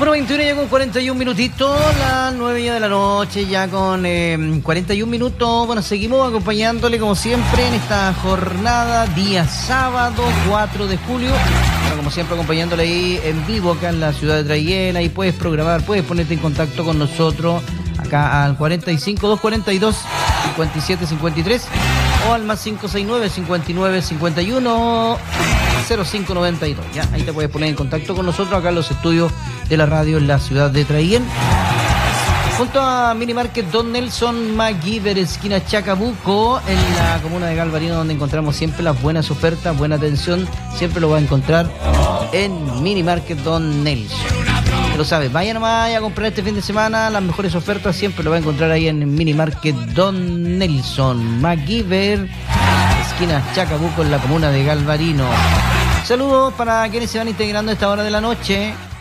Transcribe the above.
Bueno, 21 ya con 41 minutitos, las 9 ya de la noche, ya con 41 minutos. Bueno, seguimos acompañándole como siempre en esta jornada, día sábado 4 de julio. Bueno, como siempre acompañándole ahí en vivo acá en la ciudad de Traiguén. Ahí puedes programar, puedes ponerte en contacto con nosotros acá al 45 242 57 53 o al más 569 59 51 0592. Ya, ahí te puedes poner en contacto con nosotros acá en los estudios de la radio en la ciudad de Traiguén. Junto a Mini Market Don Nelson MacGyver, esquina Chacabuco, en la comuna de Galvarino, donde encontramos siempre las buenas ofertas, buena atención. Siempre lo va a encontrar en Mini Market Don Nelson. Ya lo sabes, vaya nomás a comprar este fin de semana las mejores ofertas, siempre lo va a encontrar ahí en Mini Market Don Nelson MacGyver, esquina Chacabuco, en la comuna de Galvarino. Saludos para quienes se van integrando a esta hora de la noche.